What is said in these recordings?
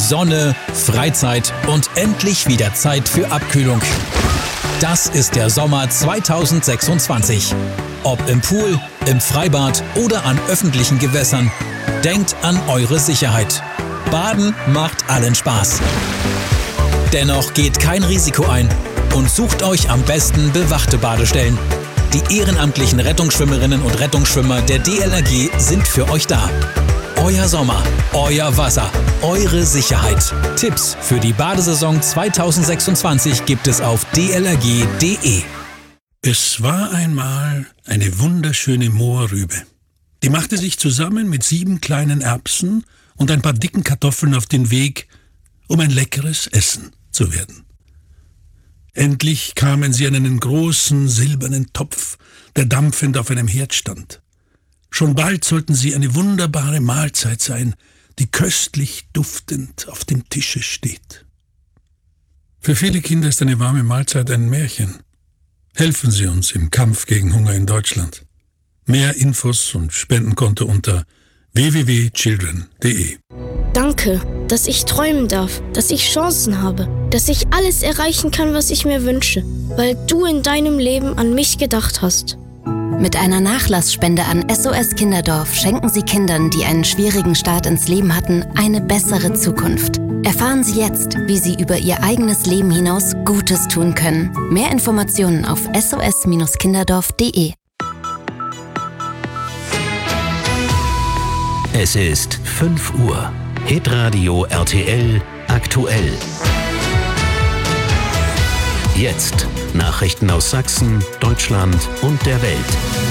Sonne, Freizeit und endlich wieder Zeit für Abkühlung. Das ist der Sommer 2026. Ob im Pool, im Freibad oder an öffentlichen Gewässern, denkt an eure Sicherheit. Baden macht allen Spaß. Dennoch geht kein Risiko ein und sucht euch am besten bewachte Badestellen. Die ehrenamtlichen Rettungsschwimmerinnen und Rettungsschwimmer der DLRG sind für euch da. Euer Sommer, euer Wasser, eure Sicherheit. Tipps für die Badesaison 2026 gibt es auf dlrg.de. Es war einmal eine wunderschöne Moorrübe. Die machte sich zusammen mit 7 kleinen Erbsen und ein paar dicken Kartoffeln auf den Weg, um ein leckeres Essen zu werden. Endlich kamen sie an einen großen silbernen Topf, der dampfend auf einem Herd stand. Schon bald sollten sie eine wunderbare Mahlzeit sein, die köstlich duftend auf dem Tische steht. Für viele Kinder ist eine warme Mahlzeit ein Märchen. Helfen Sie uns im Kampf gegen Hunger in Deutschland. Mehr Infos und Spendenkonto unter www.children.de. Danke, dass ich träumen darf, dass ich Chancen habe, dass ich alles erreichen kann, was ich mir wünsche, weil du in deinem Leben an mich gedacht hast. Mit einer Nachlassspende an SOS Kinderdorf schenken Sie Kindern, die einen schwierigen Start ins Leben hatten, eine bessere Zukunft. Erfahren Sie jetzt, wie Sie über Ihr eigenes Leben hinaus Gutes tun können. Mehr Informationen auf sos-kinderdorf.de. Es ist 5 Uhr. Hitradio RTL aktuell. Jetzt Nachrichten aus Sachsen, Deutschland und der Welt.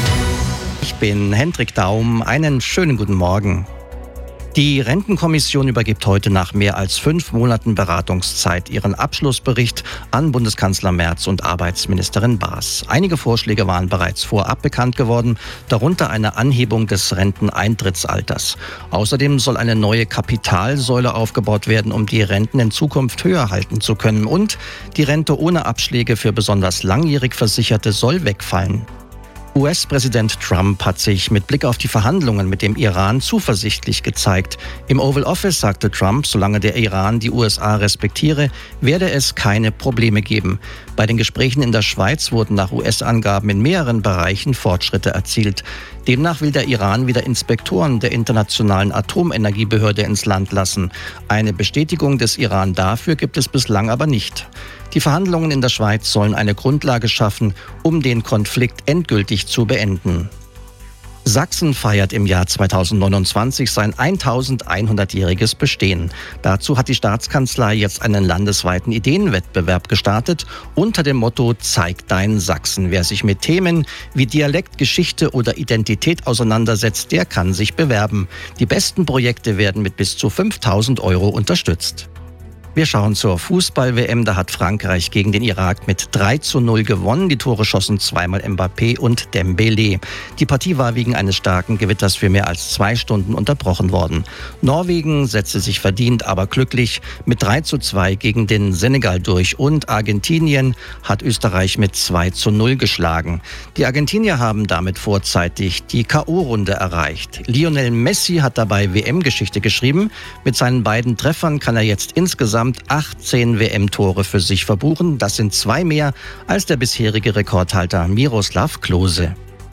Ich bin Hendrik Daum. Einen schönen guten Morgen. Die Rentenkommission übergibt heute nach mehr als 5 Monaten Beratungszeit ihren Abschlussbericht an Bundeskanzler Merz und Arbeitsministerin Baas. Einige Vorschläge waren bereits vorab bekannt geworden, darunter eine Anhebung des Renteneintrittsalters. Außerdem soll eine neue Kapitalsäule aufgebaut werden, um die Renten in Zukunft höher halten zu können. Und die Rente ohne Abschläge für besonders langjährig Versicherte soll wegfallen. US-Präsident Trump hat sich mit Blick auf die Verhandlungen mit dem Iran zuversichtlich gezeigt. Im Oval Office sagte Trump, solange der Iran die USA respektiere, werde es keine Probleme geben. Bei den Gesprächen in der Schweiz wurden nach US-Angaben in mehreren Bereichen Fortschritte erzielt. Demnach will der Iran wieder Inspektoren der Internationalen Atomenergiebehörde ins Land lassen. Eine Bestätigung des Iran dafür gibt es bislang aber nicht. Die Verhandlungen in der Schweiz sollen eine Grundlage schaffen, um den Konflikt endgültig zu beenden. Sachsen feiert im Jahr 2029 sein 1100-jähriges Bestehen. Dazu hat die Staatskanzlei jetzt einen landesweiten Ideenwettbewerb gestartet unter dem Motto „Zeig dein Sachsen". Wer sich mit Themen wie Dialekt, Geschichte oder Identität auseinandersetzt, der kann sich bewerben. Die besten Projekte werden mit bis zu 5.000 € unterstützt. Wir schauen zur Fußball-WM. Da hat Frankreich gegen den Irak mit 3:0 gewonnen. Die Tore schossen zweimal Mbappé und Dembélé. Die Partie war wegen eines starken Gewitters für mehr als 2 Stunden unterbrochen worden. Norwegen setzte sich verdient, aber glücklich mit 3:2 gegen den Senegal durch. Und Argentinien hat Österreich mit 2:0 geschlagen. Die Argentinier haben damit vorzeitig die K.O.-Runde erreicht. Lionel Messi hat dabei WM-Geschichte geschrieben. Mit seinen beiden Treffern kann er jetzt insgesamt 18 WM-Tore für sich verbuchen. Das sind 2 mehr als der bisherige Rekordhalter Miroslav Klose.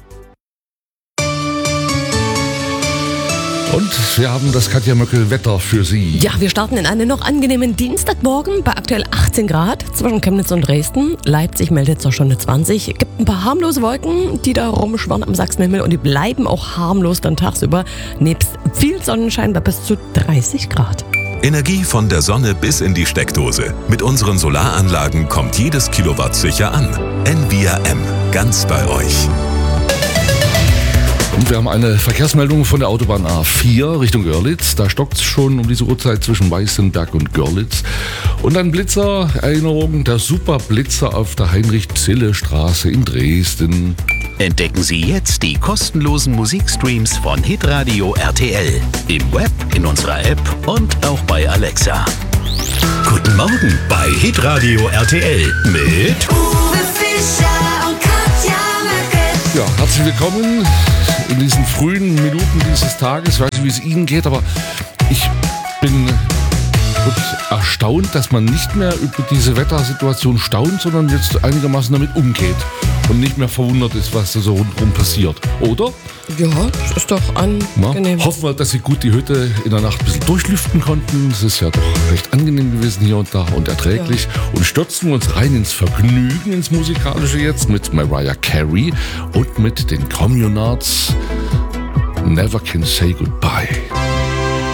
Und wir haben das Katja Möckel-Wetter für Sie. Ja, wir starten in einen noch angenehmen Dienstagmorgen bei aktuell 18 Grad zwischen Chemnitz und Dresden. Leipzig meldet zur Stunde 20. Es gibt ein paar harmlose Wolken, die da rumschwirren am Sachsenhimmel und die bleiben auch harmlos dann tagsüber. Nebst viel Sonnenschein bei bis zu 30 Grad. Energie von der Sonne bis in die Steckdose. Mit unseren Solaranlagen kommt jedes Kilowatt sicher an. NVRM, ganz bei euch. Und wir haben eine Verkehrsmeldung von der Autobahn A4 Richtung Görlitz. Da stockt es schon um diese Uhrzeit zwischen Weißenberg und Görlitz. Und ein Blitzer, Erinnerung, der Superblitzer auf der Heinrich-Zille-Straße in Dresden. Entdecken Sie jetzt die kostenlosen Musikstreams von Hitradio RTL. Im Web, in unserer App und auch bei Alexa. Guten Morgen bei Hitradio RTL mit Uwe Fischer und Katja Möckel. Ja, herzlich willkommen in diesen frühen Minuten dieses Tages. Ich weiß nicht, wie es Ihnen geht, aber ich bin erstaunt, dass man nicht mehr über diese Wettersituation staunt, sondern jetzt einigermaßen damit umgeht und nicht mehr verwundert ist, was da so rundherum passiert. Oder? Ja, das ist doch angenehm. Hoffen wir, dass Sie gut die Hütte in der Nacht ein bisschen durchlüften konnten. Es ist ja doch recht angenehm gewesen hier und da und erträglich. Ja. Und stürzen wir uns rein ins Vergnügen, ins Musikalische jetzt mit Mariah Carey und mit den Communards. Never Can Say Goodbye.